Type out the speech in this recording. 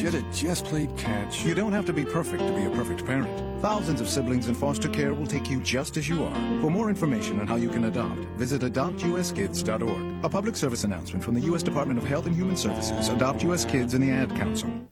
Should have just played catch. You don't have to be perfect to be a perfect parent. Thousands of siblings in foster care will take you just as you are. For more information on how you can adopt, visit adoptuskids.org. A public service announcement from the U.S. Department of Health and Human Services, Adopt U.S. Kids, and the Ad Council.